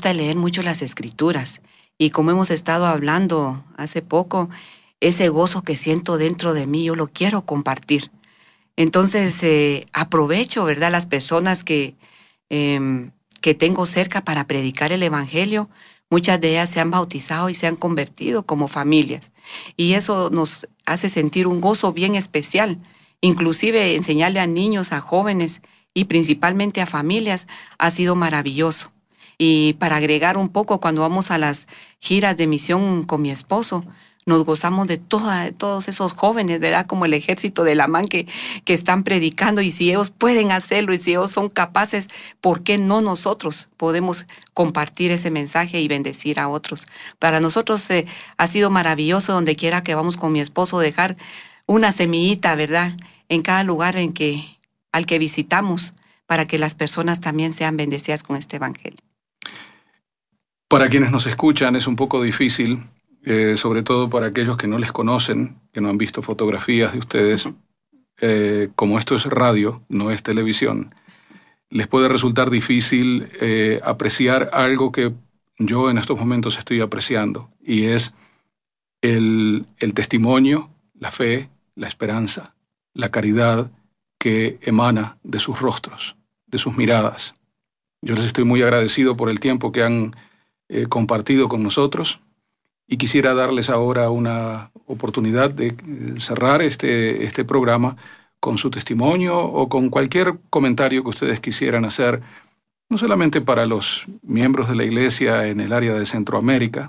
gusta leer mucho las escrituras y como hemos estado hablando hace poco, ese gozo que siento dentro de mí, yo lo quiero compartir. Entonces, aprovecho, ¿verdad?, las personas que tengo cerca para predicar el Evangelio. Muchas de ellas se han bautizado y se han convertido como familias. Y eso nos hace sentir un gozo bien especial. Inclusive enseñarle a niños, a jóvenes y principalmente a familias ha sido maravilloso. Y para agregar un poco, cuando vamos a las giras de misión con mi esposo, nos gozamos de todos esos jóvenes, ¿verdad? Como el ejército de Lamán que están predicando, y si ellos pueden hacerlo y si ellos son capaces, ¿por qué no nosotros podemos compartir ese mensaje y bendecir a otros? Para nosotros ha sido maravilloso donde quiera que vamos con mi esposo dejar una semillita, ¿verdad? En cada lugar al que visitamos, para que las personas también sean bendecidas con este evangelio. Para quienes nos escuchan es un poco difícil, sobre todo para aquellos que no les conocen, que no han visto fotografías de ustedes. Como esto es radio, no es televisión, les puede resultar difícil apreciar algo que yo en estos momentos estoy apreciando, y es el testimonio, la fe, la esperanza, la caridad que emana de sus rostros, de sus miradas. Yo les estoy muy agradecido por el tiempo que han compartido con nosotros, y quisiera darles ahora una oportunidad de cerrar este programa con su testimonio o con cualquier comentario que ustedes quisieran hacer, no solamente para los miembros de la Iglesia en el área de Centroamérica,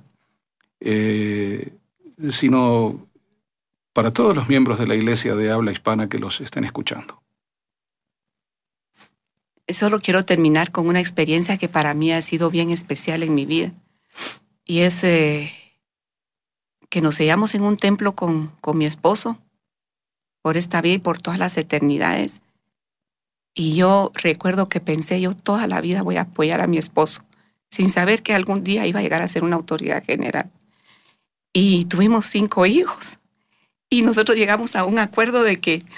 sino para todos los miembros de la Iglesia de habla hispana que los estén escuchando. Solo quiero terminar con una experiencia que para mí ha sido bien especial en mi vida. Y es que nos hallamos en un templo con mi esposo por esta vida y por todas las eternidades. Y yo recuerdo que pensé, yo toda la vida voy a apoyar a mi esposo, sin saber que algún día iba a llegar a ser una autoridad general. Y tuvimos 5 hijos. Y nosotros llegamos a un acuerdo de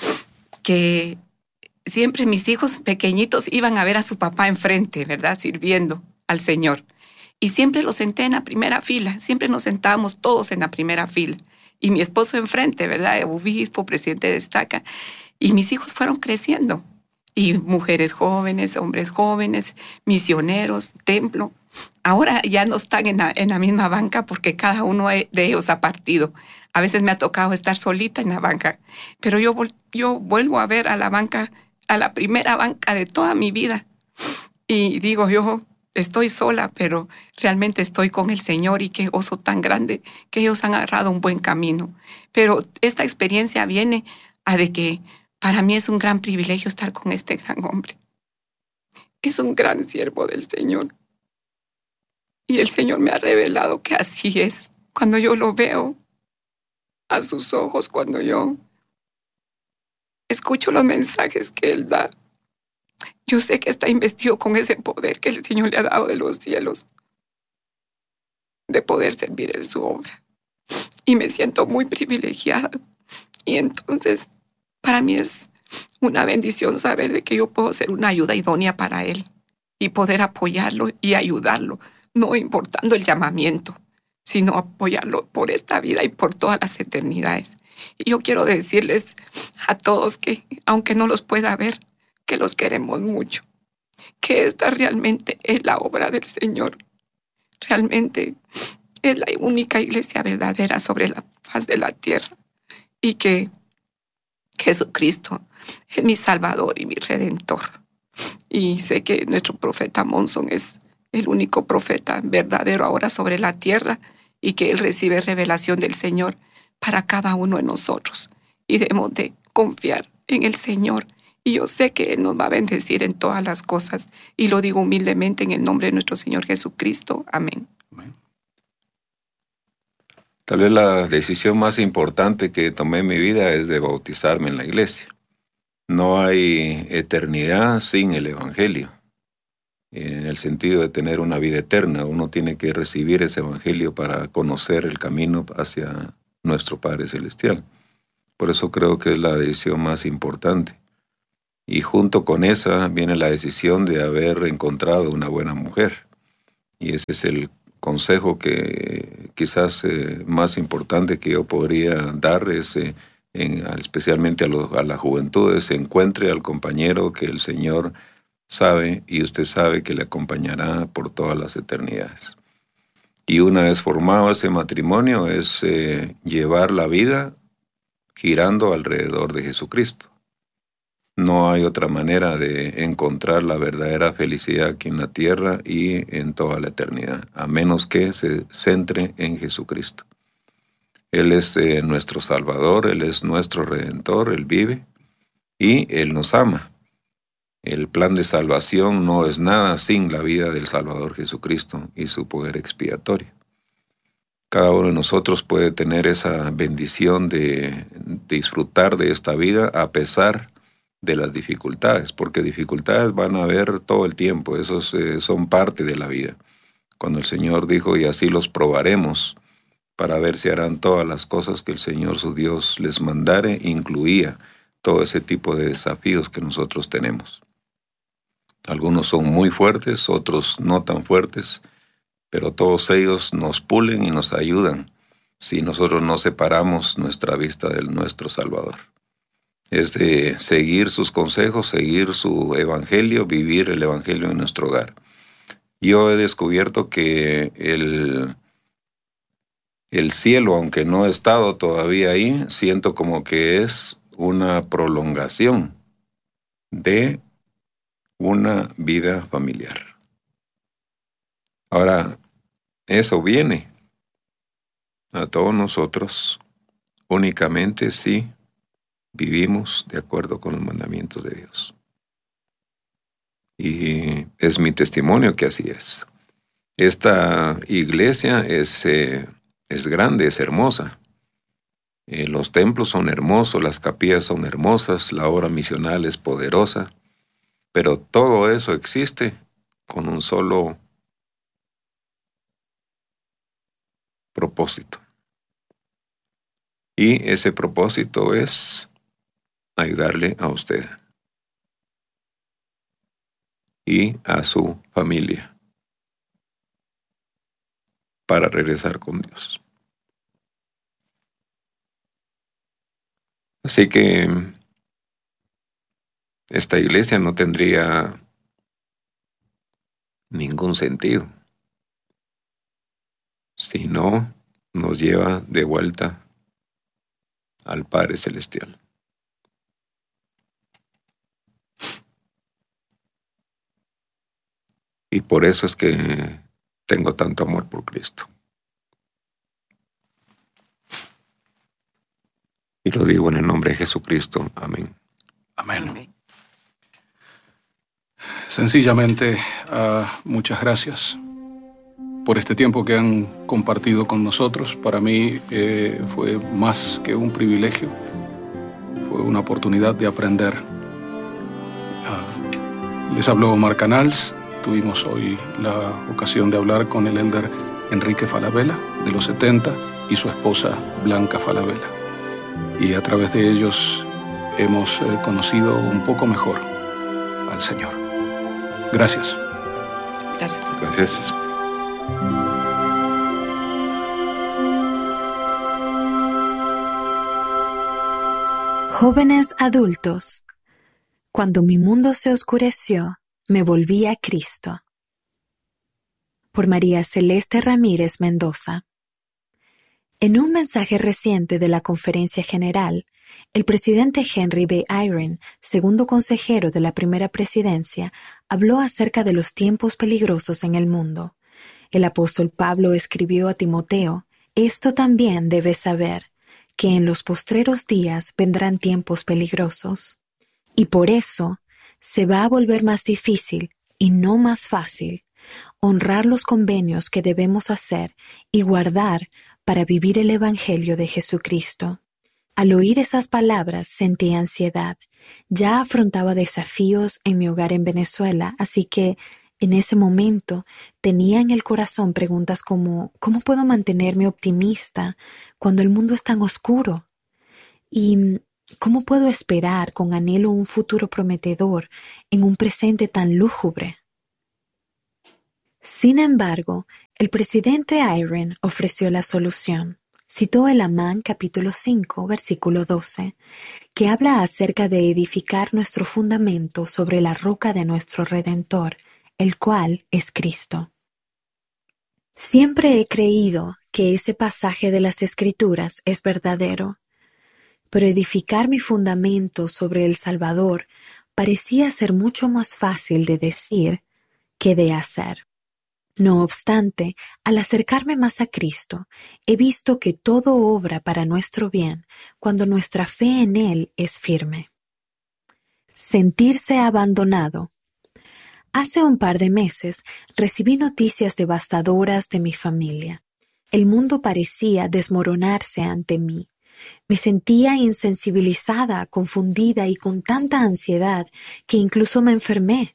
que siempre mis hijos pequeñitos iban a ver a su papá enfrente, ¿verdad? Sirviendo al Señor. Y siempre los senté en la primera fila, siempre nos sentábamos todos en la primera fila. Y mi esposo enfrente, ¿verdad? Obispo, presidente de estaca. Y mis hijos fueron creciendo. Y mujeres jóvenes, hombres jóvenes, misioneros, templo. Ahora ya no están en la misma banca porque cada uno de ellos ha partido. A veces me ha tocado estar solita en la banca, pero yo vuelvo a ver a la banca, a la primera banca de toda mi vida. Y digo, yo estoy sola, pero realmente estoy con el Señor, y qué gozo tan grande que ellos han agarrado un buen camino. Pero esta experiencia viene a de que para mí es un gran privilegio estar con este gran hombre. Es un gran siervo del Señor. Y el Señor me ha revelado que así es. Cuando yo lo veo a sus ojos, cuando yo escucho los mensajes que Él da, yo sé que está investido con ese poder que el Señor le ha dado de los cielos, de poder servir en su obra. Y me siento muy privilegiada. Y entonces, para mí es una bendición saber de que yo puedo ser una ayuda idónea para Él y poder apoyarlo y ayudarlo, no importando el llamamiento, sino apoyarlo por esta vida y por todas las eternidades. Y yo quiero decirles a todos que, aunque no los pueda ver, que los queremos mucho, que esta realmente es la obra del Señor. Realmente es la única iglesia verdadera sobre la faz de la tierra, y que Jesucristo es mi Salvador y mi Redentor. Y sé que nuestro profeta Monson es el único profeta verdadero ahora sobre la tierra, y que Él recibe revelación del Señor para cada uno de nosotros. Y debemos de confiar en el Señor. Y yo sé que Él nos va a bendecir en todas las cosas. Y lo digo humildemente en el nombre de nuestro Señor Jesucristo. Amén. Amén. Tal vez la decisión más importante que tomé en mi vida es de bautizarme en la iglesia. No hay eternidad sin el Evangelio. En el sentido de tener una vida eterna, uno tiene que recibir ese Evangelio para conocer el camino hacia nuestro Padre Celestial. Por eso creo que es la decisión más importante. Y junto con esa viene la decisión de haber encontrado una buena mujer. Y ese es el consejo que quizás más importante que yo podría dar, es especialmente a la juventud, es encuentre al compañero que el Señor sabe y usted sabe que le acompañará por todas las eternidades. Y una vez formado ese matrimonio es llevar la vida girando alrededor de Jesucristo. No hay otra manera de encontrar la verdadera felicidad aquí en la tierra y en toda la eternidad, a menos que se centre en Jesucristo. Él es nuestro Salvador, Él es nuestro Redentor, Él vive y Él nos ama. El plan de salvación no es nada sin la vida del Salvador Jesucristo y su poder expiatorio. Cada uno de nosotros puede tener esa bendición de disfrutar de esta vida a pesar de las dificultades, porque dificultades van a haber todo el tiempo, esos son parte de la vida. Cuando el Señor dijo, y así los probaremos, para ver si harán todas las cosas que el Señor su Dios les mandare, incluía todo ese tipo de desafíos que nosotros tenemos. Algunos son muy fuertes, otros no tan fuertes, pero todos ellos nos pulen y nos ayudan si nosotros no separamos nuestra vista de nuestro Salvador. Es de seguir sus consejos, seguir su evangelio, vivir el evangelio en nuestro hogar. Yo he descubierto que el cielo, aunque no he estado todavía ahí, siento como que es una prolongación de una vida familiar. Ahora, eso viene a todos nosotros únicamente si vivimos de acuerdo con los mandamientos de Dios. Y es mi testimonio que así es. Esta iglesia es grande, es hermosa. Los templos son hermosos, las capillas son hermosas, la obra misional es poderosa, pero todo eso existe con un solo propósito. Y ese propósito es ayudarle a usted y a su familia para regresar con Dios. Así que esta iglesia no tendría ningún sentido si no nos lleva de vuelta al Padre Celestial. Y por eso es que tengo tanto amor por Cristo. Y lo digo en el nombre de Jesucristo. Amén. Amén. Sencillamente, muchas gracias por este tiempo que han compartido con nosotros. Para mí fue más que un privilegio, fue una oportunidad de aprender. Les habló Omar Canals. Tuvimos hoy la ocasión de hablar con el elder Enrique Falabella, de los 70, y su esposa Blanca Falabella. Y a través de ellos hemos conocido un poco mejor al Señor. Gracias. Gracias. Gracias. Jóvenes adultos, cuando mi mundo se oscureció, me volví a Cristo. Por María Celeste Ramírez Mendoza. En un mensaje reciente de la Conferencia General, el presidente Henry B. Eyring, segundo consejero de la primera presidencia, habló acerca de los tiempos peligrosos en el mundo. El apóstol Pablo escribió a Timoteo, «Esto también debes saber, que en los postreros días vendrán tiempos peligrosos. Y por eso se va a volver más difícil, y no más fácil, honrar los convenios que debemos hacer y guardar para vivir el Evangelio de Jesucristo». Al oír esas palabras sentí ansiedad. Ya afrontaba desafíos en mi hogar en Venezuela, así que en ese momento tenía en el corazón preguntas como ¿cómo puedo mantenerme optimista cuando el mundo es tan oscuro? ¿Y cómo puedo esperar con anhelo un futuro prometedor en un presente tan lúgubre? Sin embargo, el presidente Eyring ofreció la solución. Citó el Amán capítulo 5, versículo 12, que habla acerca de edificar nuestro fundamento sobre la roca de nuestro Redentor, el cual es Cristo. Siempre he creído que ese pasaje de las Escrituras es verdadero, pero edificar mi fundamento sobre el Salvador parecía ser mucho más fácil de decir que de hacer. No obstante, al acercarme más a Cristo, he visto que todo obra para nuestro bien cuando nuestra fe en Él es firme. Sentirse abandonado. Hace un par de meses recibí noticias devastadoras de mi familia. El mundo parecía desmoronarse ante mí. Me sentía insensibilizada, confundida y con tanta ansiedad que incluso me enfermé.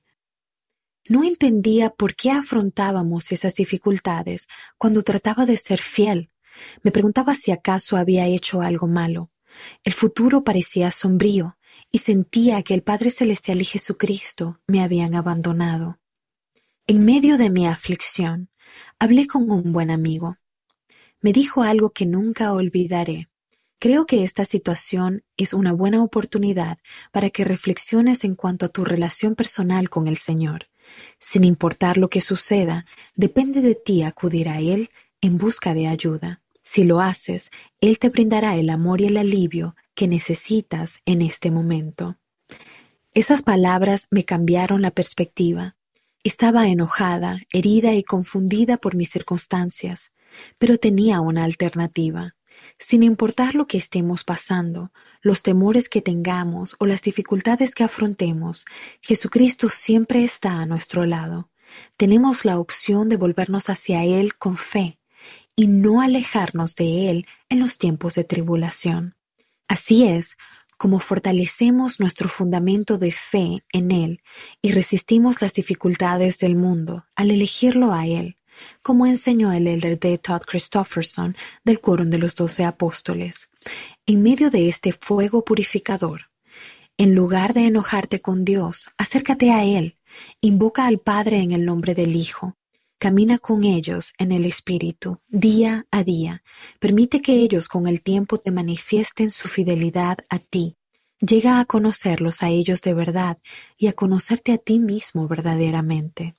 No entendía por qué afrontábamos esas dificultades cuando trataba de ser fiel. Me preguntaba si acaso había hecho algo malo. El futuro parecía sombrío y sentía que el Padre Celestial y Jesucristo me habían abandonado. En medio de mi aflicción, hablé con un buen amigo. Me dijo algo que nunca olvidaré. Creo que esta situación es una buena oportunidad para que reflexiones en cuanto a tu relación personal con el Señor. Sin importar lo que suceda, depende de ti acudir a Él en busca de ayuda. Si lo haces, Él te brindará el amor y el alivio que necesitas en este momento. Esas palabras me cambiaron la perspectiva. Estaba enojada, herida y confundida por mis circunstancias, pero tenía una alternativa. Sin importar lo que estemos pasando, los temores que tengamos o las dificultades que afrontemos, Jesucristo siempre está a nuestro lado. Tenemos la opción de volvernos hacia Él con fe y no alejarnos de Él en los tiempos de tribulación. Así es como fortalecemos nuestro fundamento de fe en Él y resistimos las dificultades del mundo al elegirlo a Él, como enseñó el elder D. Todd Christofferson del Quórum de los 12 Apóstoles. En medio de este fuego purificador, en lugar de enojarte con Dios, acércate a Él, invoca al Padre en el nombre del Hijo, camina con ellos en el Espíritu, día a día, permite que ellos con el tiempo te manifiesten su fidelidad a ti, llega a conocerlos a ellos de verdad y a conocerte a ti mismo verdaderamente.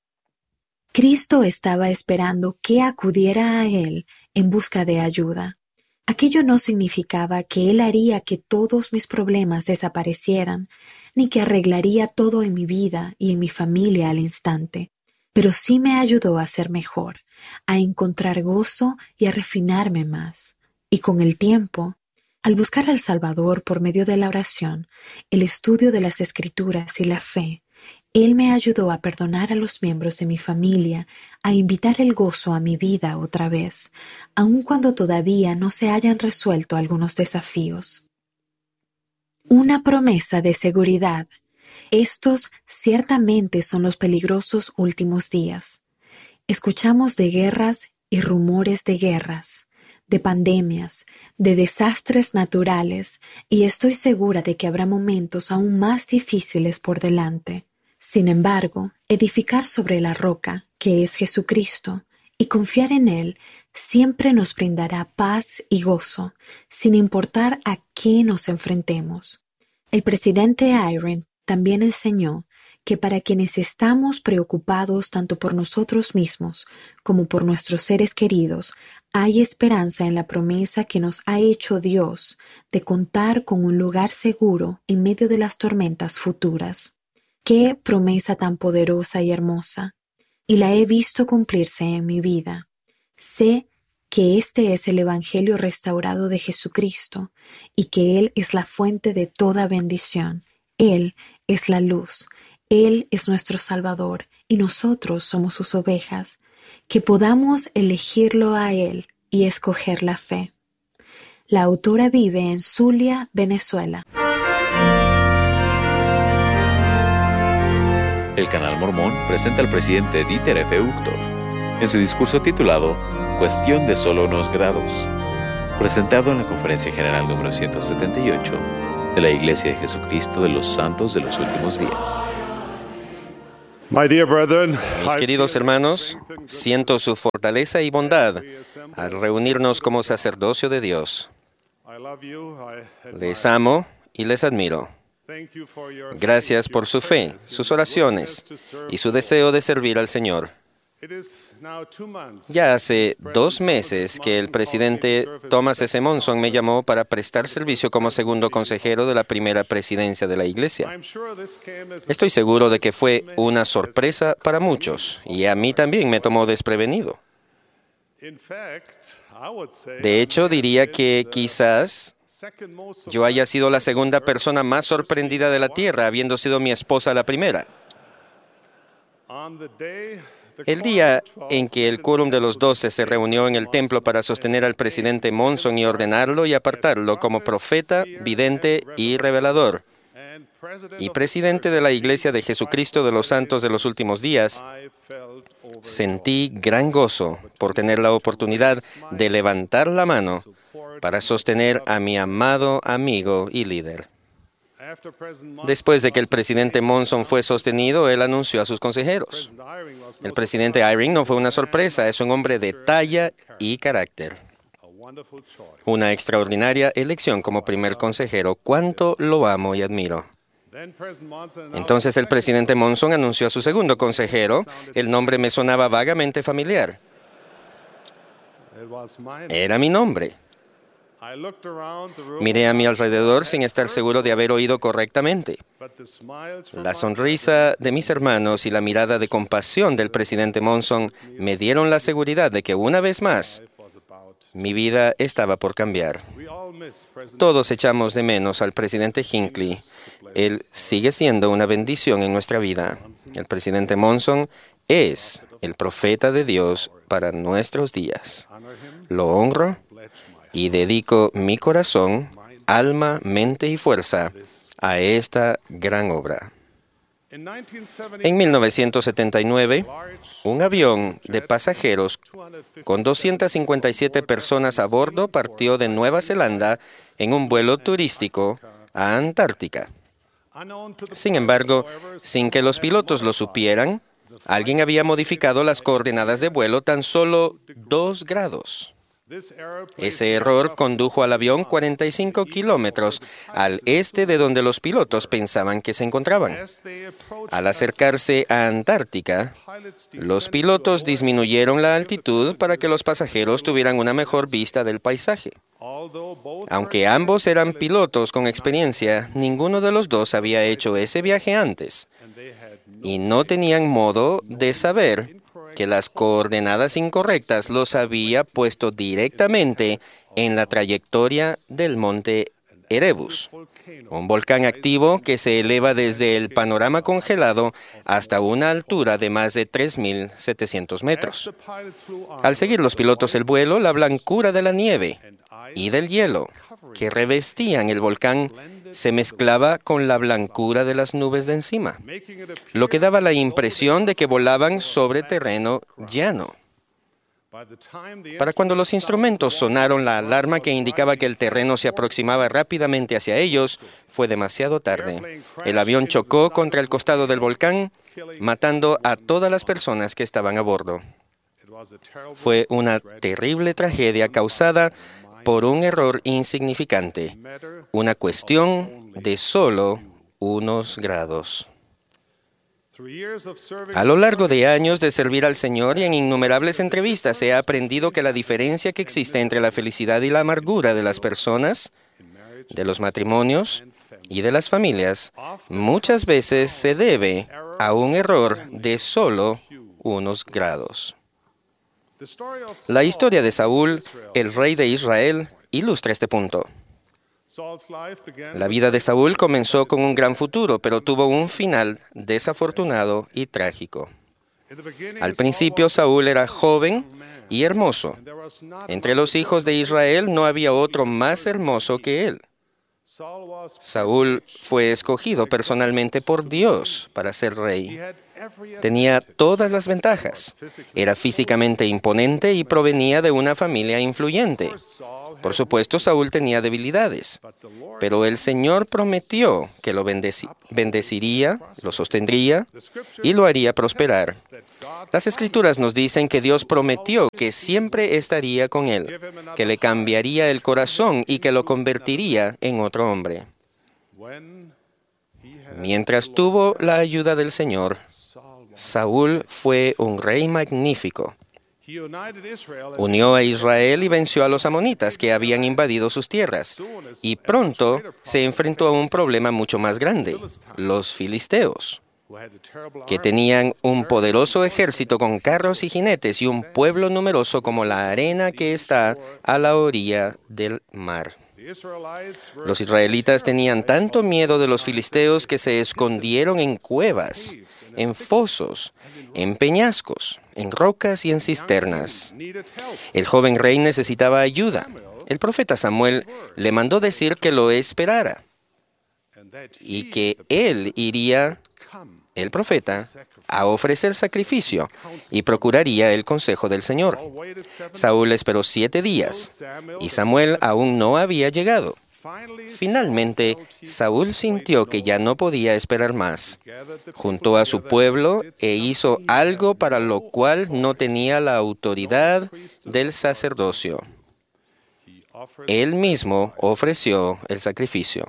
Cristo estaba esperando que acudiera a Él en busca de ayuda. Aquello no significaba que Él haría que todos mis problemas desaparecieran, ni que arreglaría todo en mi vida y en mi familia al instante, pero sí me ayudó a ser mejor, a encontrar gozo y a refinarme más. Y con el tiempo, al buscar al Salvador por medio de la oración, el estudio de las Escrituras y la fe, Él me ayudó a perdonar a los miembros de mi familia, a invitar el gozo a mi vida otra vez, aun cuando todavía no se hayan resuelto algunos desafíos. Una promesa de seguridad. Estos ciertamente son los peligrosos últimos días. Escuchamos de guerras y rumores de guerras, de pandemias, de desastres naturales, y estoy segura de que habrá momentos aún más difíciles por delante. Sin embargo, edificar sobre la roca, que es Jesucristo, y confiar en Él siempre nos brindará paz y gozo, sin importar a qué nos enfrentemos. El presidente Eyring también enseñó que para quienes estamos preocupados tanto por nosotros mismos como por nuestros seres queridos, hay esperanza en la promesa que nos ha hecho Dios de contar con un lugar seguro en medio de las tormentas futuras. ¡Qué promesa tan poderosa y hermosa! Y la he visto cumplirse en mi vida. Sé que este es el Evangelio restaurado de Jesucristo y que Él es la fuente de toda bendición. Él es la luz. Él es nuestro Salvador y nosotros somos sus ovejas. Que podamos elegirlo a Él y escoger la fe. La autora vive en Zulia, Venezuela. El Canal Mormón presenta al presidente Dieter F. Uchtdorf en su discurso titulado Cuestión de solo unos grados, presentado en la Conferencia General número 178 de la Iglesia de Jesucristo de los Santos de los Últimos Días. Mis queridos hermanos, siento su fortaleza y bondad al reunirnos como sacerdocio de Dios. Les amo y les admiro. Gracias por su fe, sus oraciones y su deseo de servir al Señor. Ya hace 2 meses que el presidente Thomas S. Monson me llamó para prestar servicio como segundo consejero de la primera presidencia de la Iglesia. Estoy seguro de que fue una sorpresa para muchos y a mí también me tomó desprevenido. De hecho, diría que quizás yo haya sido la segunda persona más sorprendida de la tierra, habiendo sido mi esposa la primera. El día en que el quórum de los 12 se reunió en el templo para sostener al presidente Monson y ordenarlo y apartarlo como profeta, vidente y revelador, y presidente de la Iglesia de Jesucristo de los Santos de los Últimos Días, sentí gran gozo por tener la oportunidad de levantar la mano para sostener a mi amado amigo y líder. Después de que el presidente Monson fue sostenido, él anunció a sus consejeros. El presidente Eyring no fue una sorpresa, es un hombre de talla y carácter. Una extraordinaria elección como primer consejero. Cuánto lo amo y admiro. Entonces el presidente Monson anunció a su segundo consejero. El nombre me sonaba vagamente familiar. Era mi nombre. Miré a mi alrededor sin estar seguro de haber oído correctamente. La sonrisa de mis hermanos y la mirada de compasión del presidente Monson me dieron la seguridad de que una vez más mi vida estaba por cambiar. Todos echamos de menos al presidente Hinckley. Él sigue siendo una bendición en nuestra vida. El presidente Monson es el profeta de Dios para nuestros días. Lo honro y dedico mi corazón, alma, mente y fuerza a esta gran obra. En 1979, un avión de pasajeros con 257 personas a bordo partió de Nueva Zelanda en un vuelo turístico a Antártica. Sin embargo, sin que los pilotos lo supieran, alguien había modificado las coordenadas de vuelo tan solo 2 grados. Ese error condujo al avión 45 kilómetros al este de donde los pilotos pensaban que se encontraban. Al acercarse a Antártica, los pilotos disminuyeron la altitud para que los pasajeros tuvieran una mejor vista del paisaje. Aunque ambos eran pilotos con experiencia, ninguno de los dos había hecho ese viaje antes y no tenían modo de saber que las coordenadas incorrectas los había puesto directamente en la trayectoria del monte Erebus, un volcán activo que se eleva desde el panorama congelado hasta una altura de más de 3.700 metros. Al seguir los pilotos el vuelo, la blancura de la nieve y del hielo que revestían el volcán se mezclaba con la blancura de las nubes de encima, lo que daba la impresión de que volaban sobre terreno llano. Para cuando los instrumentos sonaron la alarma que indicaba que el terreno se aproximaba rápidamente hacia ellos, fue demasiado tarde. El avión chocó contra el costado del volcán, matando a todas las personas que estaban a bordo. Fue una terrible tragedia causada por un error insignificante, una cuestión de solo unos grados. A lo largo de años de servir al Señor y en innumerables entrevistas he aprendido que la diferencia que existe entre la felicidad y la amargura de las personas, de los matrimonios y de las familias, muchas veces se debe a un error de solo unos grados. La historia de Saúl, el rey de Israel, ilustra este punto. La vida de Saúl comenzó con un gran futuro, pero tuvo un final desafortunado y trágico. Al principio, Saúl era joven y hermoso. Entre los hijos de Israel no había otro más hermoso que él. Saúl fue escogido personalmente por Dios para ser rey. Tenía todas las ventajas. Era físicamente imponente y provenía de una familia influyente. Por supuesto, Saúl tenía debilidades, pero el Señor prometió que lo bendeciría, lo sostendría y lo haría prosperar. Las Escrituras nos dicen que Dios prometió que siempre estaría con él, que le cambiaría el corazón y que lo convertiría en otro hombre. Mientras tuvo la ayuda del Señor, Saúl fue un rey magnífico. Unió a Israel y venció a los amonitas que habían invadido sus tierras. Y pronto se enfrentó a un problema mucho más grande, los filisteos, que tenían un poderoso ejército con carros y jinetes y un pueblo numeroso como la arena que está a la orilla del mar. Los israelitas tenían tanto miedo de los filisteos que se escondieron en cuevas, en fosos, en peñascos, en rocas y en cisternas. El joven rey necesitaba ayuda. El profeta Samuel le mandó decir que lo esperara y que él iría, el profeta, a ofrecer sacrificio y procuraría el consejo del Señor. Saúl esperó 7 días y Samuel aún no había llegado. Finalmente, Saúl sintió que ya no podía esperar más. Juntó a su pueblo e hizo algo para lo cual no tenía la autoridad del sacerdocio. Él mismo ofreció el sacrificio.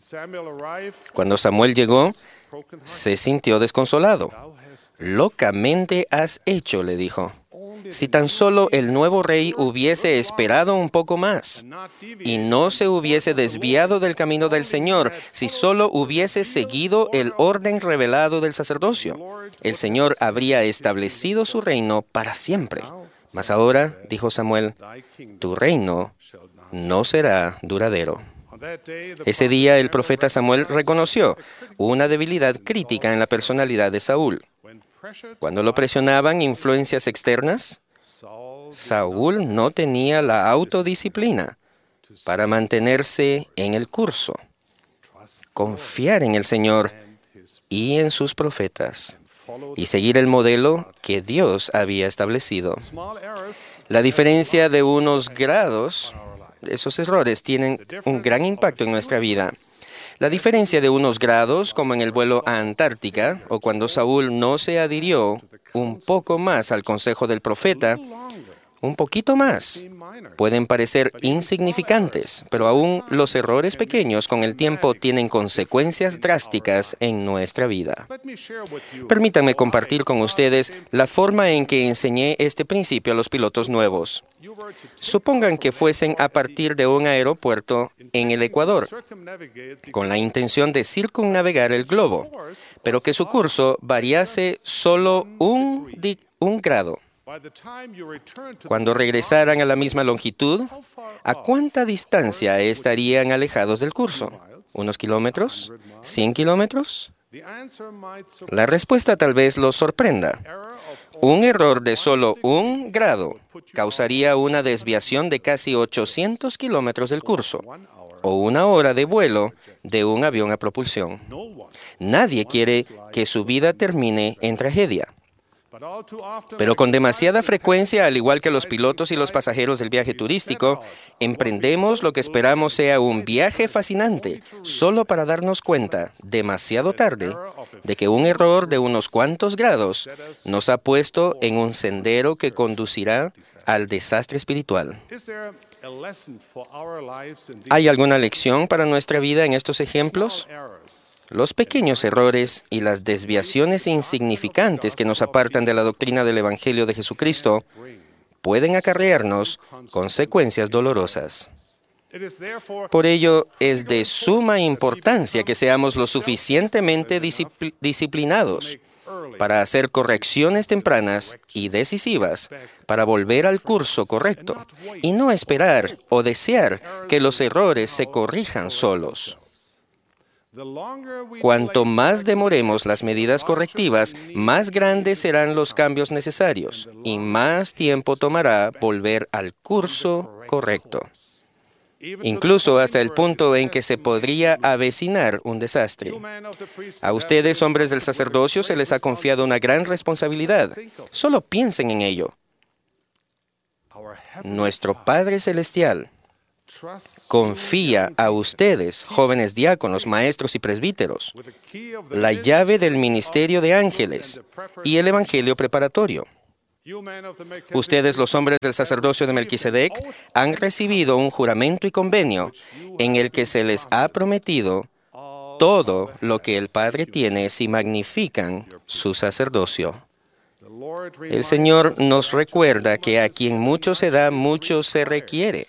Cuando Samuel llegó, se sintió desconsolado. «Locamente has hecho», le dijo. «Si tan solo el nuevo rey hubiese esperado un poco más y no se hubiese desviado del camino del Señor, si solo hubiese seguido el orden revelado del sacerdocio, el Señor habría establecido su reino para siempre. Mas ahora», dijo Samuel, «tu reino no será duradero». Ese día el profeta Samuel reconoció una debilidad crítica en la personalidad de Saúl. Cuando lo presionaban influencias externas, Saúl no tenía la autodisciplina para mantenerse en el curso, confiar en el Señor y en sus profetas, y seguir el modelo que Dios había establecido. La diferencia de unos grados, esos errores tienen un gran impacto en nuestra vida. La diferencia de unos grados, como en el vuelo a Antártica, o cuando Saúl no se adhirió un poco más al consejo del profeta, un poquito más, pueden parecer insignificantes, pero aún los errores pequeños con el tiempo tienen consecuencias drásticas en nuestra vida. Permítanme compartir con ustedes la forma en que enseñé este principio a los pilotos nuevos. Supongan que fuesen a partir de un aeropuerto en el Ecuador, con la intención de circunnavegar el globo, pero que su curso variase solo un grado. Cuando regresaran a la misma longitud, ¿a cuánta distancia estarían alejados del curso? ¿Unos kilómetros? ¿100 kilómetros? La respuesta tal vez los sorprenda. Un error de solo 1 grado causaría una desviación de casi 800 kilómetros del curso, o 1 hora de vuelo de un avión a propulsión. Nadie quiere que su vida termine en tragedia. Pero con demasiada frecuencia, al igual que los pilotos y los pasajeros del viaje turístico, emprendemos lo que esperamos sea un viaje fascinante, solo para darnos cuenta, demasiado tarde, de que un error de unos cuantos grados nos ha puesto en un sendero que conducirá al desastre espiritual. ¿Hay alguna lección para nuestra vida en estos ejemplos? Los pequeños errores y las desviaciones insignificantes que nos apartan de la doctrina del Evangelio de Jesucristo pueden acarrearnos consecuencias dolorosas. Por ello, es de suma importancia que seamos lo suficientemente disciplinados para hacer correcciones tempranas y decisivas para volver al curso correcto y no esperar o desear que los errores se corrijan solos. Cuanto más demoremos las medidas correctivas, más grandes serán los cambios necesarios y más tiempo tomará volver al curso correcto. incluso hasta el punto en que se podría avecinar un desastre. A ustedes, hombres del sacerdocio, se les ha confiado una gran responsabilidad. Solo piensen en ello. Nuestro Padre Celestial confía a ustedes, jóvenes diáconos, maestros y presbíteros, la llave del ministerio de ángeles y el evangelio preparatorio. Ustedes, los hombres del sacerdocio de Melquisedec, han recibido un juramento y convenio en el que se les ha prometido todo lo que el Padre tiene si magnifican su sacerdocio. El Señor nos recuerda que a quien mucho se da, mucho se requiere.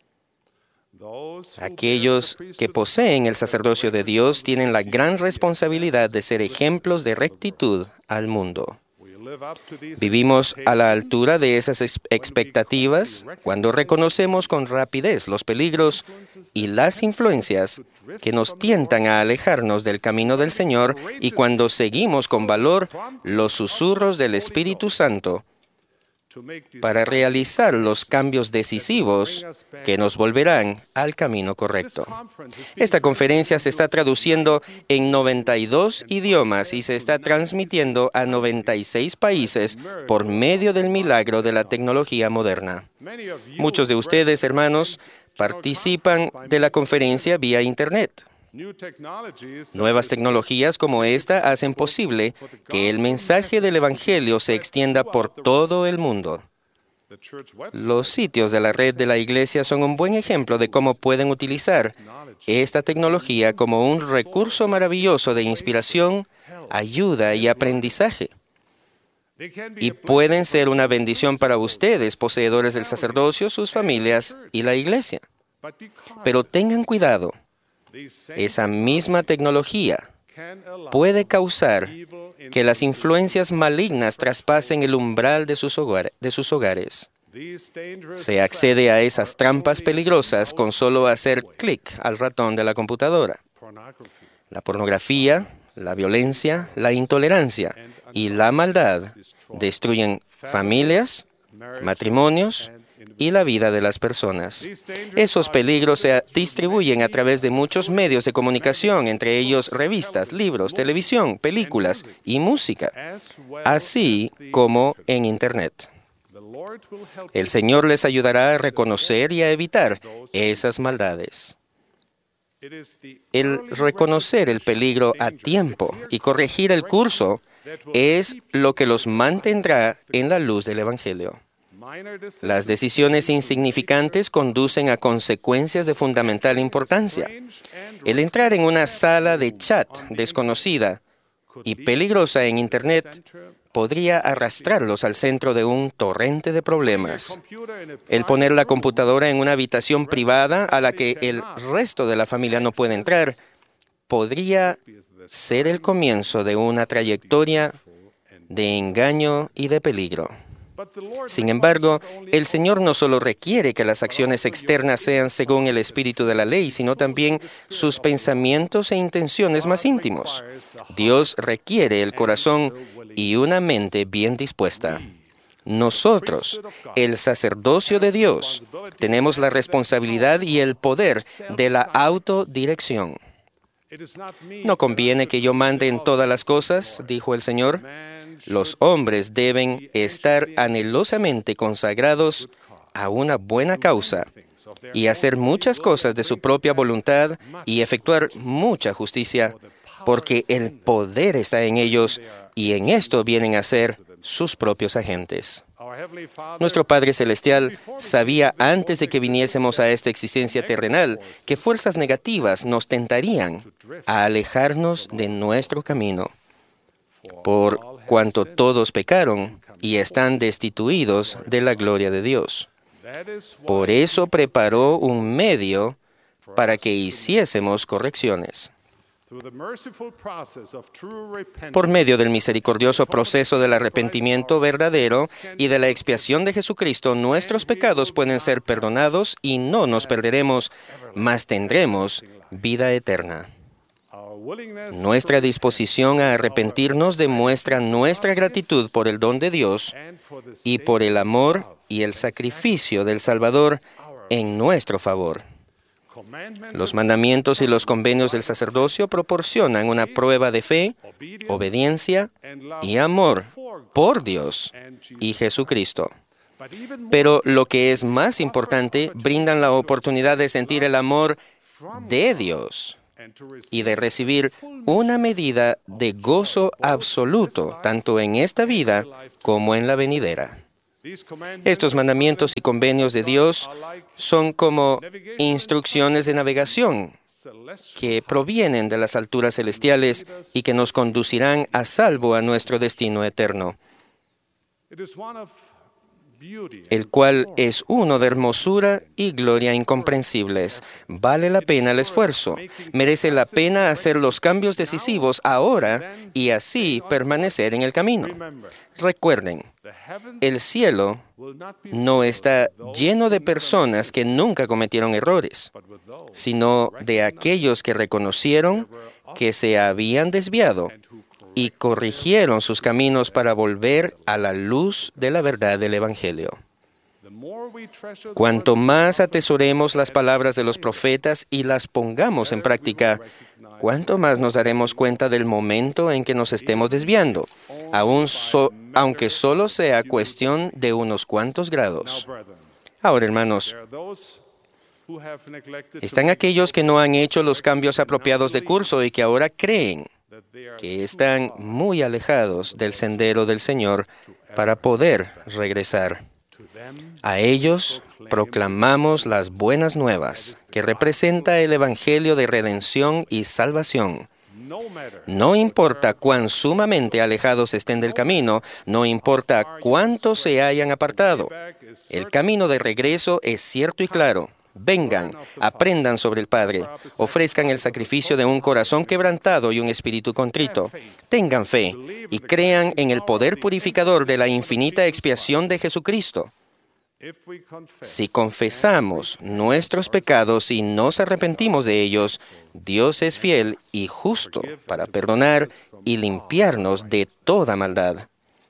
Aquellos que poseen el sacerdocio de Dios tienen la gran responsabilidad de ser ejemplos de rectitud al mundo. Vivimos a la altura de esas expectativas cuando reconocemos con rapidez los peligros y las influencias que nos tientan a alejarnos del camino del Señor y cuando seguimos con valor los susurros del Espíritu Santo para realizar los cambios decisivos que nos volverán al camino correcto. Esta conferencia se está traduciendo en 92 idiomas y se está transmitiendo a 96 países por medio del milagro de la tecnología moderna. Muchos de ustedes, hermanos, participan de la conferencia vía Internet. Nuevas tecnologías como esta hacen posible que el mensaje del Evangelio se extienda por todo el mundo. Los sitios de la red de la Iglesia son un buen ejemplo de cómo pueden utilizar esta tecnología como un recurso maravilloso de inspiración, ayuda y aprendizaje. Y pueden ser una bendición para ustedes, poseedores del sacerdocio, sus familias y la Iglesia. Pero tengan cuidado. Esa misma tecnología puede causar que las influencias malignas traspasen el umbral de sus hogares. Se accede a esas trampas peligrosas con solo hacer clic al ratón de la computadora. La pornografía, la violencia, la intolerancia y la maldad destruyen familias, matrimonios y la vida de las personas. Esos peligros se distribuyen a través de muchos medios de comunicación, entre ellos revistas, libros, televisión, películas y música, así como en Internet. El Señor les ayudará a reconocer y a evitar esas maldades. El reconocer el peligro a tiempo y corregir el curso es lo que los mantendrá en la luz del Evangelio. Las decisiones insignificantes conducen a consecuencias de fundamental importancia. El entrar en una sala de chat desconocida y peligrosa en Internet podría arrastrarlos al centro de un torrente de problemas. El poner la computadora en una habitación privada a la que el resto de la familia no puede entrar podría ser el comienzo de una trayectoria de engaño y de peligro. Sin embargo, el Señor no solo requiere que las acciones externas sean según el espíritu de la ley, sino también sus pensamientos e intenciones más íntimos. Dios requiere el corazón y una mente bien dispuesta. Nosotros, el sacerdocio de Dios, tenemos la responsabilidad y el poder de la autodirección. No conviene que yo mande en todas las cosas, dijo el Señor. Los hombres deben estar anhelosamente consagrados a una buena causa y hacer muchas cosas de su propia voluntad y efectuar mucha justicia, porque el poder está en ellos y en esto vienen a ser sus propios agentes. Nuestro Padre Celestial sabía antes de que viniésemos a esta existencia terrenal que fuerzas negativas nos tentarían a alejarnos de nuestro camino. Por cuanto todos pecaron y están destituidos de la gloria de Dios. Por eso preparó un medio para que hiciésemos correcciones. Por medio del misericordioso proceso del arrepentimiento verdadero y de la expiación de Jesucristo, nuestros pecados pueden ser perdonados y no nos perderemos, mas tendremos vida eterna. Nuestra disposición a arrepentirnos demuestra nuestra gratitud por el don de Dios y por el amor y el sacrificio del Salvador en nuestro favor. Los mandamientos y los convenios del sacerdocio proporcionan una prueba de fe, obediencia y amor por Dios y Jesucristo. Pero lo que es más importante, brindan la oportunidad de sentir el amor de Dios y de recibir una medida de gozo absoluto, tanto en esta vida como en la venidera. Estos mandamientos y convenios de Dios son como instrucciones de navegación que provienen de las alturas celestiales y que nos conducirán a salvo a nuestro destino eterno, el cual es uno de hermosura y gloria incomprensibles. Vale la pena el esfuerzo. Merece la pena hacer los cambios decisivos ahora y así permanecer en el camino. Recuerden, el cielo no está lleno de personas que nunca cometieron errores, sino de aquellos que reconocieron que se habían desviado y corrigieron sus caminos para volver a la luz de la verdad del Evangelio. Cuanto más atesoremos las palabras de los profetas y las pongamos en práctica, cuanto más nos daremos cuenta del momento en que nos estemos desviando, aunque solo sea cuestión de unos cuantos grados. Ahora, hermanos, están aquellos que no han hecho los cambios apropiados de curso y que ahora creen que están muy alejados del sendero del Señor para poder regresar. A ellos proclamamos las buenas nuevas, que representa el Evangelio de redención y salvación. No importa cuán sumamente alejados estén del camino, no importa cuánto se hayan apartado, el camino de regreso es cierto y claro. Vengan, aprendan sobre el Padre, ofrezcan el sacrificio de un corazón quebrantado y un espíritu contrito. Tengan fe y crean en el poder purificador de la infinita expiación de Jesucristo. Si confesamos nuestros pecados y nos arrepentimos de ellos, Dios es fiel y justo para perdonar y limpiarnos de toda maldad.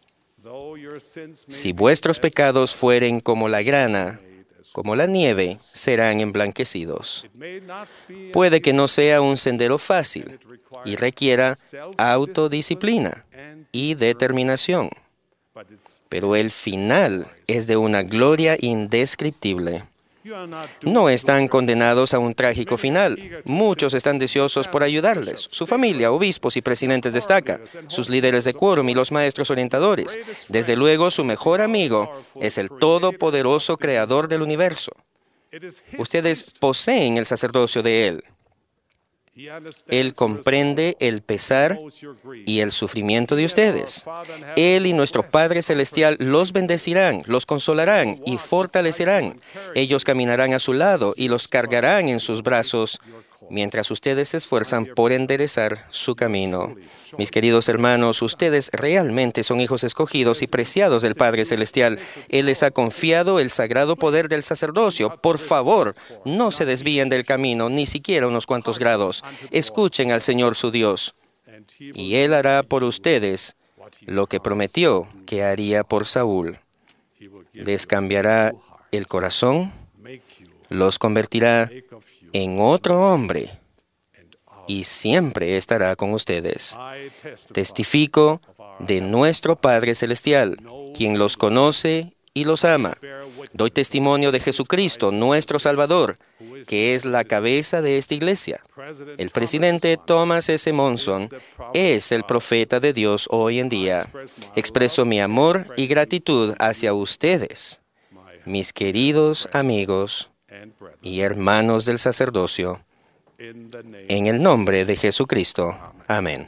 Si vuestros pecados fueren como la grana, como la nieve, serán emblanquecidos. Puede que no sea un sendero fácil y requiera autodisciplina y determinación, pero el final es de una gloria indescriptible. No están condenados a un trágico final. Muchos están deseosos por ayudarles. Su familia, obispos y presidentes destacan, sus líderes de quórum y los maestros orientadores. Desde luego, su mejor amigo es el todopoderoso creador del universo. Ustedes poseen el sacerdocio de Él. Él comprende el pesar y el sufrimiento de ustedes. Él y nuestro Padre Celestial los bendecirán, los consolarán y fortalecerán. Ellos caminarán a su lado y los cargarán en sus brazos mientras ustedes se esfuerzan por enderezar su camino. Mis queridos hermanos, ustedes realmente son hijos escogidos y preciados del Padre Celestial. Él les ha confiado el sagrado poder del sacerdocio. Por favor, no se desvíen del camino, ni siquiera unos cuantos grados. Escuchen al Señor su Dios, y Él hará por ustedes lo que prometió que haría por Saúl. Les cambiará el corazón, los convertirá en otro hombre y siempre estará con ustedes. Testifico de nuestro Padre Celestial, quien los conoce y los ama. Doy testimonio de Jesucristo, nuestro Salvador, que es la cabeza de esta iglesia. El presidente Thomas S. Monson es el profeta de Dios hoy en día. Expreso mi amor y gratitud hacia ustedes, mis queridos amigos y hermanos del sacerdocio, en el nombre de Jesucristo. Amén.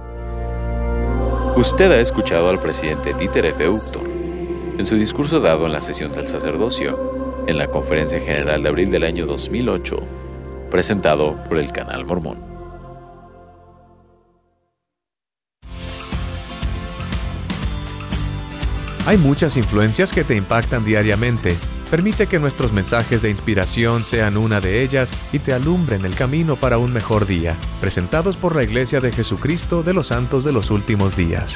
Usted ha escuchado al presidente Dieter F. Uchtdorf en su discurso dado en la sesión del sacerdocio, en la Conferencia General de abril del año 2008, presentado por el Canal Mormón. Hay muchas influencias que te impactan diariamente. Permite que nuestros mensajes de inspiración sean una de ellas y te alumbren el camino para un mejor día. Presentados por la Iglesia de Jesucristo de los Santos de los Últimos Días.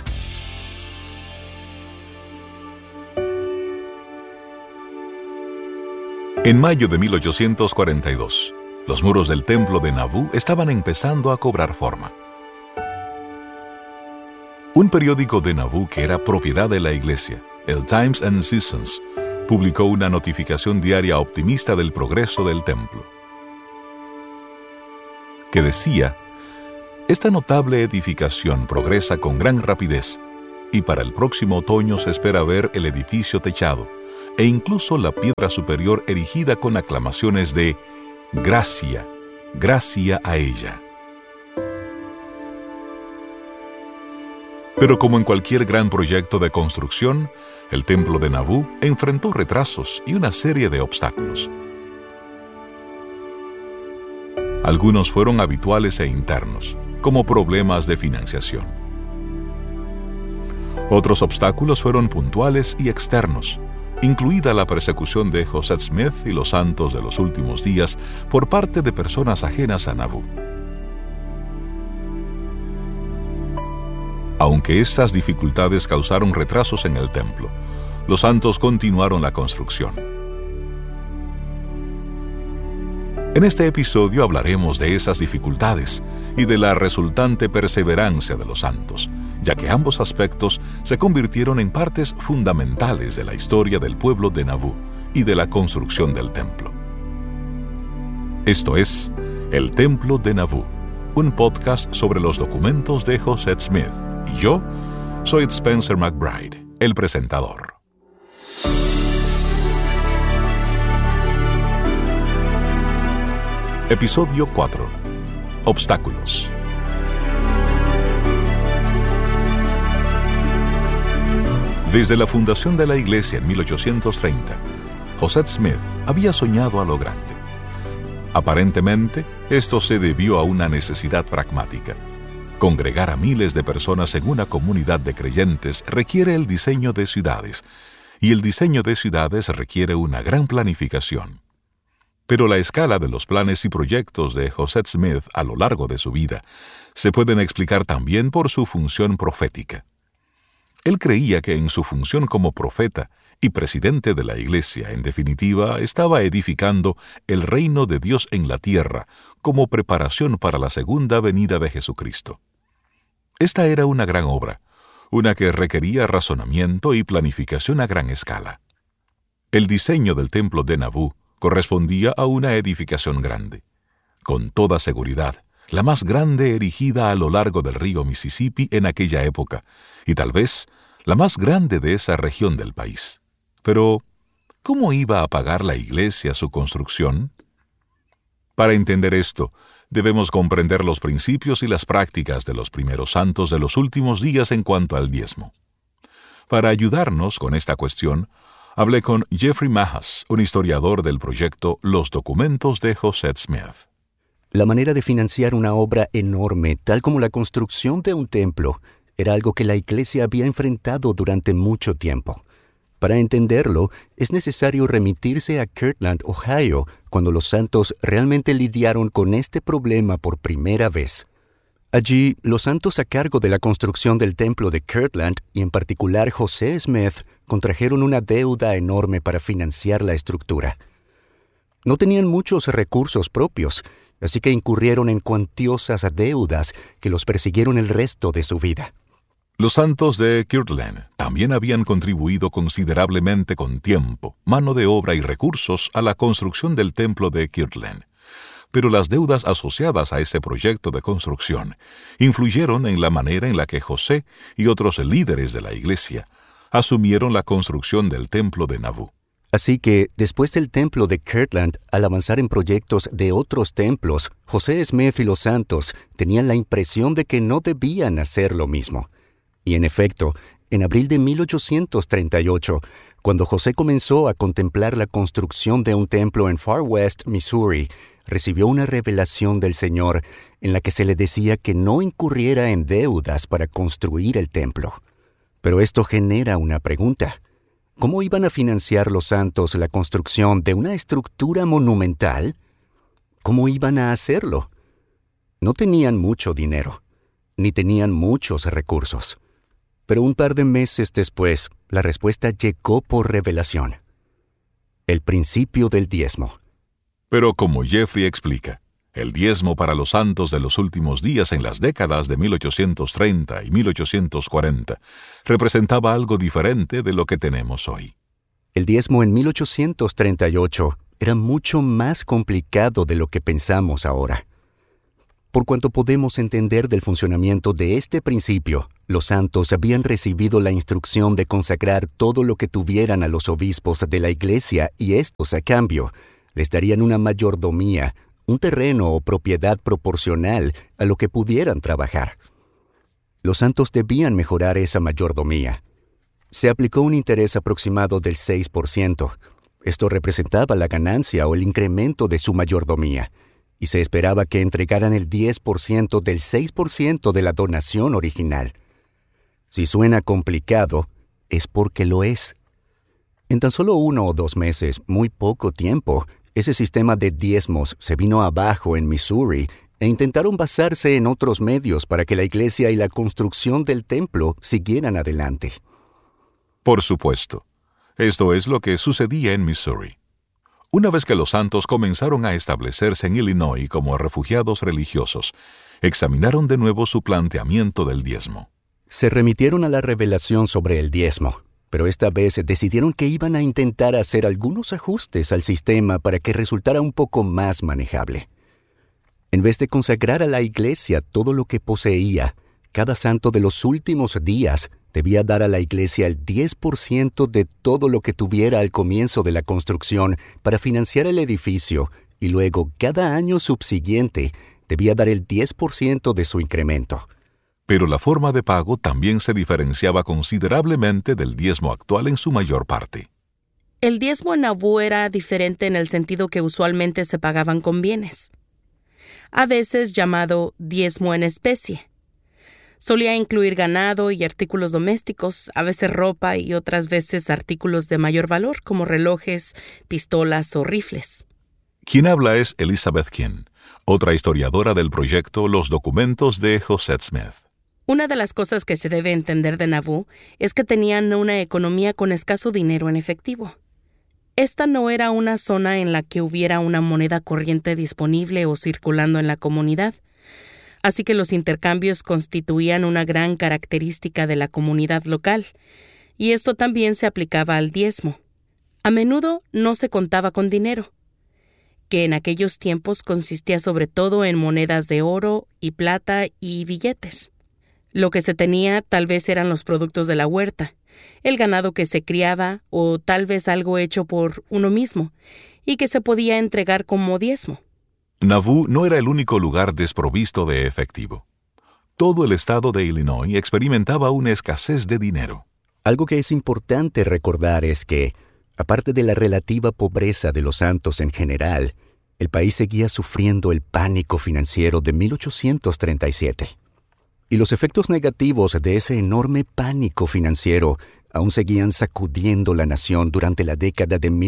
En mayo de 1842, Los muros del templo de Nabu estaban empezando a cobrar forma. Un periódico de Nabu que era propiedad de la iglesia, el Times and Seasons, publicó una notificación diaria optimista del progreso del templo, que decía: esta notable edificación progresa con gran rapidez y para el próximo otoño se espera ver el edificio techado e incluso la piedra superior erigida con aclamaciones de «Gracia, gracia a ella». Pero como en cualquier gran proyecto de construcción, el templo de Nabu enfrentó retrasos y una serie de obstáculos. Algunos fueron habituales e internos, como problemas de financiación. Otros obstáculos fueron puntuales y externos, incluida la persecución de José Smith y los santos de los últimos días por parte de personas ajenas a Nabu. Aunque estas dificultades causaron retrasos en el templo, los santos continuaron la construcción. En este episodio hablaremos de esas dificultades y de la resultante perseverancia de los santos, ya que ambos aspectos se convirtieron en partes fundamentales de la historia del pueblo de Nabu y de la construcción del templo. Esto es El Templo de Nabu, un podcast sobre los documentos de José Smith, y yo soy Spencer McBride, el presentador. Episodio 4. Obstáculos. Desde la fundación de la iglesia en 1830, José Smith había soñado a lo grande. Aparentemente, esto se debió a una necesidad pragmática. Congregar a miles de personas en una comunidad de creyentes requiere el diseño de ciudades, y el diseño de ciudades requiere una gran planificación. Pero la escala de los planes y proyectos de José Smith a lo largo de su vida se pueden explicar también por su función profética. Él creía que en su función como profeta y presidente de la iglesia, en definitiva, estaba edificando el reino de Dios en la tierra como preparación para la segunda venida de Jesucristo. Esta era una gran obra, una que requería razonamiento y planificación a gran escala. El diseño del templo de Nabu correspondía a una edificación grande, con toda seguridad, la más grande erigida a lo largo del río Mississippi en aquella época, y tal vez la más grande de esa región del país. Pero, ¿cómo iba a pagar la iglesia su construcción? Para entender esto, debemos comprender los principios y las prácticas de los primeros santos de los últimos días en cuanto al diezmo. Para ayudarnos con esta cuestión, hablé con Jeffrey Mahas, un historiador del proyecto Los Documentos de José Smith. La manera de financiar una obra enorme, tal como la construcción de un templo, era algo que la iglesia había enfrentado durante mucho tiempo. Para entenderlo, es necesario remitirse a Kirtland, Ohio, cuando los santos realmente lidiaron con este problema por primera vez. Allí, los santos a cargo de la construcción del templo de Kirtland, y en particular José Smith, contrajeron una deuda enorme para financiar la estructura. No tenían muchos recursos propios, así que incurrieron en cuantiosas deudas que los persiguieron el resto de su vida. Los santos de Kirtland también habían contribuido considerablemente con tiempo, mano de obra y recursos a la construcción del templo de Kirtland. Pero las deudas asociadas a ese proyecto de construcción influyeron en la manera en la que José y otros líderes de la iglesia asumieron la construcción del templo de Nabu. Así que, después del templo de Kirtland, al avanzar en proyectos de otros templos, José Smith y los santos tenían la impresión de que no debían hacer lo mismo. Y en efecto, en abril de 1838, cuando José comenzó a contemplar la construcción de un templo en Far West, Missouri, recibió una revelación del Señor en la que se le decía que no incurriera en deudas para construir el templo. Pero esto genera una pregunta. ¿Cómo iban a financiar los santos la construcción de una estructura monumental? ¿Cómo iban a hacerlo? No tenían mucho dinero, ni tenían muchos recursos. Pero un par de meses después, la respuesta llegó por revelación. El principio del diezmo. Pero como Jeffrey explica, el diezmo para los santos de los últimos días en las décadas de 1830 y 1840 representaba algo diferente de lo que tenemos hoy. El diezmo en 1838 era mucho más complicado de lo que pensamos ahora. Por cuanto podemos entender del funcionamiento de este principio, los santos habían recibido la instrucción de consagrar todo lo que tuvieran a los obispos de la iglesia y estos, a cambio, les darían una mayordomía, un terreno o propiedad proporcional a lo que pudieran trabajar. Los santos debían mejorar esa mayordomía. Se aplicó un interés aproximado del 6%. Esto representaba la ganancia o el incremento de su mayordomía, y se esperaba que entregaran el 10% del 6% de la donación original. Si suena complicado, es porque lo es. En tan solo 1 o 2 meses, muy poco tiempo, ese sistema de diezmos se vino abajo en Missouri e intentaron basarse en otros medios para que la iglesia y la construcción del templo siguieran adelante. Por supuesto, esto es lo que sucedía en Missouri. Una vez que los santos comenzaron a establecerse en Illinois como refugiados religiosos, examinaron de nuevo su planteamiento del diezmo. Se remitieron a la revelación sobre el diezmo, pero esta vez decidieron que iban a intentar hacer algunos ajustes al sistema para que resultara un poco más manejable. En vez de consagrar a la iglesia todo lo que poseía, cada santo de los últimos días debía dar a la iglesia el 10% de todo lo que tuviera al comienzo de la construcción para financiar el edificio, y luego cada año subsiguiente debía dar el 10% de su incremento. Pero la forma de pago también se diferenciaba considerablemente del diezmo actual en su mayor parte. El diezmo en Nauvoo era diferente en el sentido que usualmente se pagaban con bienes, a veces llamado diezmo en especie. Solía incluir ganado y artículos domésticos, a veces ropa y otras veces artículos de mayor valor como relojes, pistolas o rifles. Quien habla es Elizabeth King, otra historiadora del proyecto Los Documentos de Josette Smith. Una de las cosas que se debe entender de Nauvoo es que tenían una economía con escaso dinero en efectivo. Esta no era una zona en la que hubiera una moneda corriente disponible o circulando en la comunidad, así que los intercambios constituían una gran característica de la comunidad local, y esto también se aplicaba al diezmo. A menudo no se contaba con dinero, que en aquellos tiempos consistía sobre todo en monedas de oro y plata y billetes. Lo que se tenía tal vez eran los productos de la huerta, el ganado que se criaba o tal vez algo hecho por uno mismo y que se podía entregar como diezmo. Nauvoo no era el único lugar desprovisto de efectivo. Todo el estado de Illinois experimentaba una escasez de dinero. Algo que es importante recordar es que, aparte de la relativa pobreza de los santos en general, el país seguía sufriendo el pánico financiero de 1837. Y los efectos negativos de ese enorme pánico financiero aún seguían sacudiendo la nación durante la década de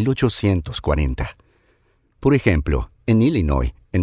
1840. Por ejemplo, en Illinois, en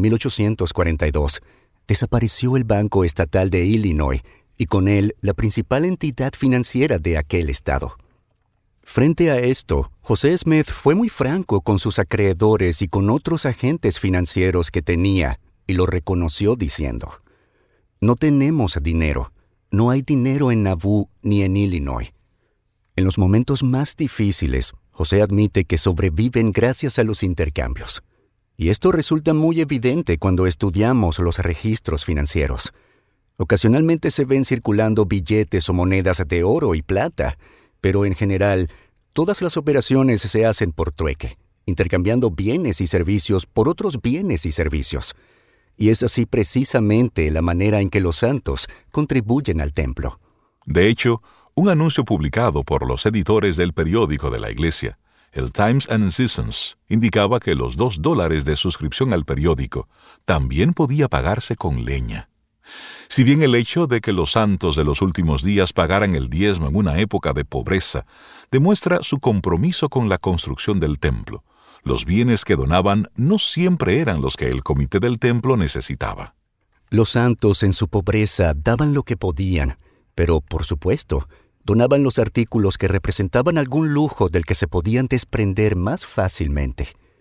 1842, desapareció el Banco Estatal de Illinois y con él la principal entidad financiera de aquel estado. Frente a esto, José Smith fue muy franco con sus acreedores y con otros agentes financieros que tenía y lo reconoció diciendo: «No tenemos dinero. No hay dinero en Nauvoo ni en Illinois». En los momentos más difíciles, José admite que sobreviven gracias a los intercambios. Y esto resulta muy evidente cuando estudiamos los registros financieros. Ocasionalmente se ven circulando billetes o monedas de oro y plata, pero en general, todas las operaciones se hacen por trueque, intercambiando bienes y servicios por otros bienes y servicios. Y es así precisamente la manera en que los santos contribuyen al templo. De hecho, un anuncio publicado por los editores del periódico de la iglesia, el Times and Seasons, indicaba que los $2 de suscripción al periódico también podía pagarse con leña. Si bien el hecho de que los santos de los últimos días pagaran el diezmo en una época de pobreza demuestra su compromiso con la construcción del templo, los bienes que donaban no siempre eran los que el comité del templo necesitaba. Los santos en su pobreza daban lo que podían, pero, por supuesto, donaban los artículos que representaban algún lujo del que se podían desprender más fácilmente.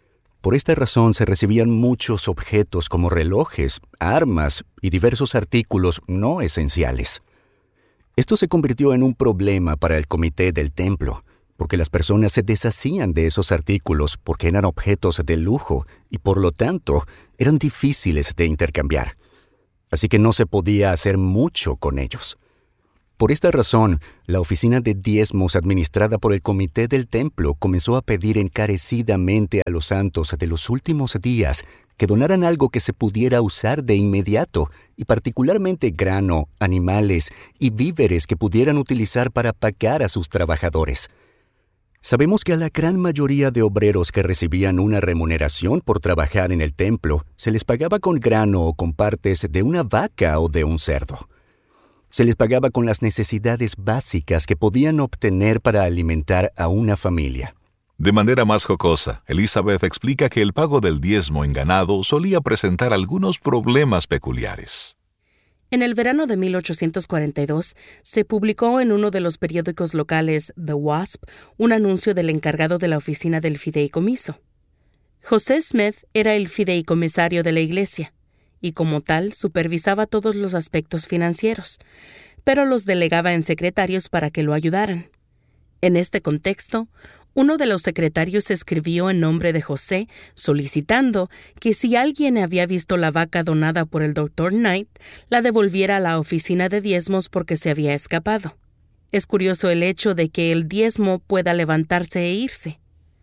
Por esta razón se recibían muchos objetos como relojes, armas y diversos artículos no esenciales. Esto se convirtió en un problema para el comité del templo, porque las personas se deshacían de esos artículos porque eran objetos de lujo y por lo tanto eran difíciles de intercambiar. Así que no se podía hacer mucho con ellos. Por esta razón, la oficina de diezmos administrada por el comité del templo comenzó a pedir encarecidamente a los santos de los últimos días que donaran algo que se pudiera usar de inmediato, y particularmente grano, animales y víveres que pudieran utilizar para pagar a sus trabajadores. Sabemos que a la gran mayoría de obreros que recibían una remuneración por trabajar en el templo, se les pagaba con grano o con partes de una vaca o de un cerdo. Se les pagaba con las necesidades básicas que podían obtener para alimentar a una familia. De manera más jocosa, Elizabeth explica que el pago del diezmo en ganado solía presentar algunos problemas peculiares. En el verano de 1842, se publicó en uno de los periódicos locales, The Wasp, un anuncio del encargado de la oficina del fideicomiso. José Smith era el fideicomisario de la iglesia, y como tal supervisaba todos los aspectos financieros, pero los delegaba en secretarios para que lo ayudaran. En este contexto, uno de los secretarios escribió en nombre de José solicitando que si alguien había visto la vaca donada por el Dr. Knight, la devolviera a la oficina de diezmos porque se había escapado. Es curioso el hecho de que el diezmo pueda levantarse e irse.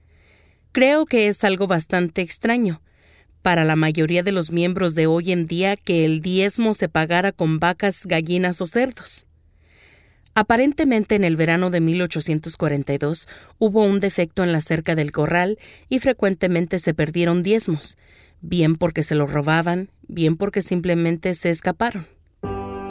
Creo que es algo bastante extraño para la mayoría de los miembros de hoy en día que el diezmo se pagara con vacas, gallinas o cerdos. Aparentemente en el verano de 1842 hubo un defecto en la cerca del corral y frecuentemente se perdieron diezmos, bien porque se los robaban, bien porque simplemente se escaparon.